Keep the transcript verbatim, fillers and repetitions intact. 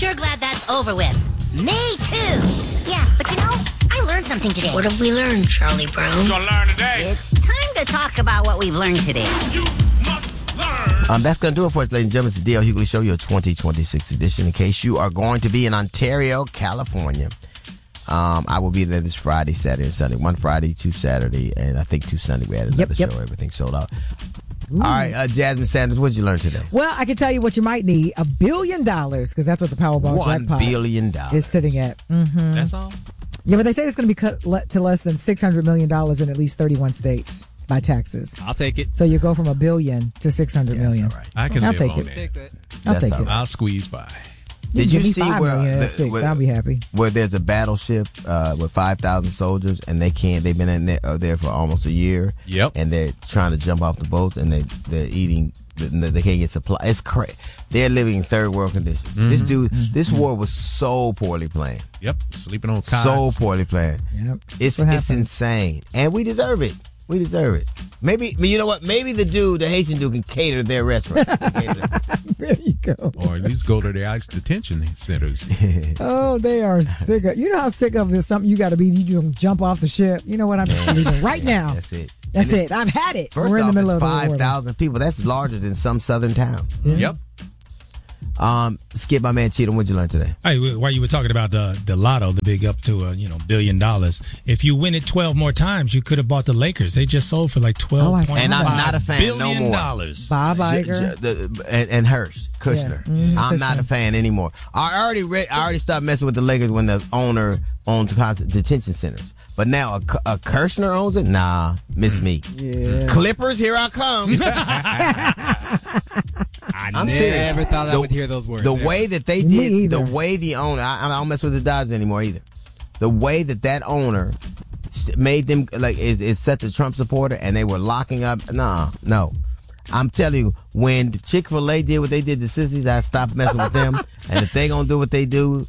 sure glad that's over with. Me too. Yeah, but you know, I learned something today. What have we learned, Charlie Brown? What you gonna learn today? It's time to talk about what we've learned today. You must learn. Um, that's going to do it for us, ladies and gentlemen. It's the D L Hughley Show, your twenty twenty-six edition. In case you are going to be in Ontario, California, um, I will be there this Friday, Saturday, and Sunday. One Friday, two Saturday, and I think two Sunday. We had another Yep, yep. show. Everything sold out. Ooh. All right, uh, Jasmine Sanders, what did you learn today? Well, I can tell you what you might need. A billion dollars, because that's what the Powerball One jackpot billion dollars. is sitting at. Mm-hmm. That's all? Yeah, but they say it's going to be cut le- to less than six hundred million dollars in at least thirty-one states by taxes. I'll take it. So you go from a billion to six hundred Yeah, million. that's all right. I can I'll live take on it. that. Take that. I'll That's take all it. right. I'll squeeze by. Did Give you me see five where, million the, at six. where, I'll be happy. where there's a battleship uh, with five thousand soldiers and they can't, they've been in there, uh, there for almost a year. Yep. And they're trying to jump off the boats and they, they're eating, they can't get supply. It's crazy. They're living in third world conditions. Mm-hmm. This dude, this war was so poorly planned. Yep. Sleeping on cots. So poorly planned. Yep. It's What it's happened? insane. And we deserve it. We deserve it. Maybe, you know what? Maybe the dude, the Haitian dude, can cater their restaurant. There you go. Or at least go to the ICE detention centers. Oh, they are sick of. You know how sick of this something you got to be. You can jump off the ship. You know what? I'm just leaving right now. That's it. That's And it. I've had it. First We're in off, the middle it's of the war. five thousand people. That's larger than some southern town. Yep. Um, Skip, my man Cheatham, what'd you learn today? Hey, while you were talking about the the lotto, the big up to a you know billion dollars. If you win it twelve more times, you could have bought the Lakers. They just sold for like twelve. Oh, I saw And I'm that. not a fan no billion more. dollars. Bob J- Iger. J- the- and, and Hirsch, Kushner. Yeah. Mhm, I'm Kushner. not a fan anymore. I already read, I already stopped messing with the Lakers when the owner owned the con- detention centers. But now a, a Kirshner owns it? Nah, miss me. Yeah. Clippers, here I come. I I'm never serious. thought I The- would hear those words. The ever. way that they Me did, either. the way the owner, I, I don't mess with the Dodgers anymore either. The way that that owner made them like is is such a Trump supporter, and they were locking up. Nah, no. I'm telling you, when Chick-fil-A did what they did to sissies, I stopped messing with them. And if they gonna do what they do,